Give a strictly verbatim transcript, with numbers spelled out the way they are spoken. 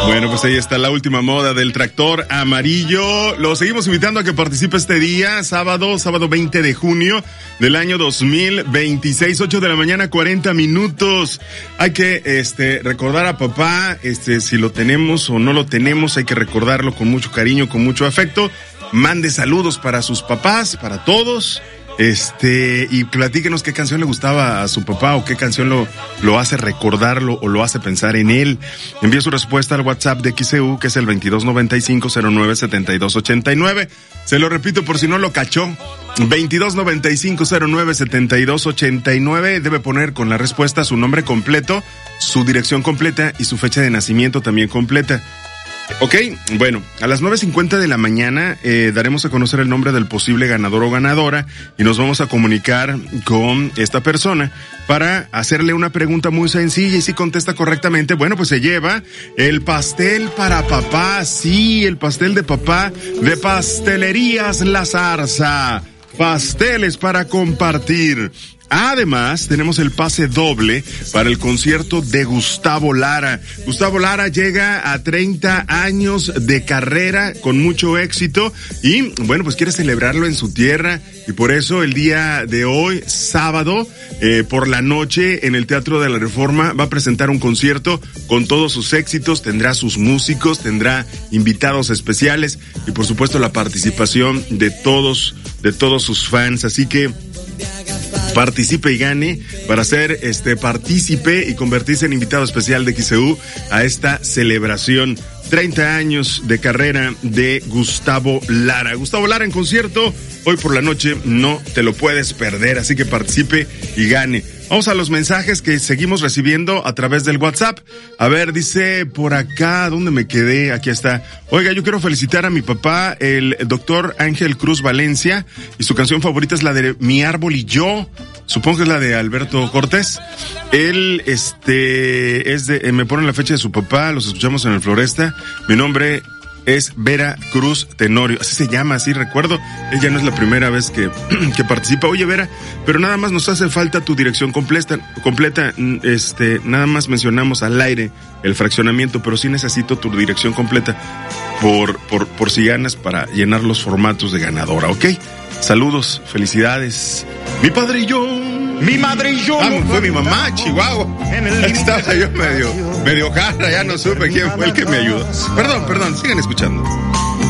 Bueno, pues ahí está la última moda del tractor amarillo. Lo seguimos invitando a que participe este día, sábado, sábado veinte de junio del año dos mil veintiséis, ocho de la mañana, cuarenta minutos. Hay que, este, recordar a papá, este, si lo tenemos o no lo tenemos, hay que recordarlo con mucho cariño, con mucho afecto. Mande saludos para sus papás, para todos. Este, y platíquenos qué canción le gustaba a su papá o qué canción lo, lo hace recordarlo o lo hace pensar en él. Envíe su respuesta al WhatsApp de X E U, que es el veintidós noventa y cinco cero nueve setenta y dos ochenta y nueve. Se lo repito por si no lo cachó. veintidós noventa y cinco cero nueve setenta y dos ochenta y nueve. Debe poner con la respuesta su nombre completo, su dirección completa y su fecha de nacimiento también completa. Ok, bueno, a las nueve cincuenta de la mañana eh, daremos a conocer el nombre del posible ganador o ganadora y nos vamos a comunicar con esta persona para hacerle una pregunta muy sencilla y si contesta correctamente, bueno, pues se lleva el pastel para papá, sí, el pastel de papá de Pastelerías La Zarza, pasteles para compartir. Además, tenemos el pase doble para el concierto de Gustavo Lara. Gustavo Lara llega a treinta años de carrera con mucho éxito y, bueno, pues quiere celebrarlo en su tierra y por eso el día de hoy, sábado, eh, por la noche en el Teatro de la Reforma va a presentar un concierto con todos sus éxitos, tendrá sus músicos, tendrá invitados especiales y, por supuesto, la participación de todos, de todos sus fans. Así que participe y gane para ser este partícipe y convertirse en invitado especial de X E U a esta celebración. treinta años de carrera de Gustavo Lara. Gustavo Lara en concierto hoy por la noche, no te lo puedes perder, así que participe y gane. Vamos a los mensajes que seguimos recibiendo a través del WhatsApp. A ver, dice por acá, ¿dónde me quedé? Aquí está. Oiga, yo quiero felicitar a mi papá, el doctor Ángel Cruz Valencia, y su canción favorita es la de Mi Árbol y Yo. Supongo que es la de Alberto Cortés. Él, este, es de, me ponen la fecha de su papá, los escuchamos en el Floresta. Mi nombre es Vera Cruz Tenorio, así se llama, así recuerdo. Ella no es la primera vez que, que participa. Oye, Vera, pero nada más nos hace falta tu dirección completa, completa, este, nada más mencionamos al aire el fraccionamiento, pero sí necesito tu dirección completa por, por, por si ganas para llenar los formatos de ganadora, ¿ok? Saludos, felicidades. Mi padre y yo. Mi madre y yo. Ah, fue mi mamá, Chihuahua. Estaba yo medio, medio jarra, ya no supe quién fue el que me ayudó. Perdón, perdón, sigan escuchando.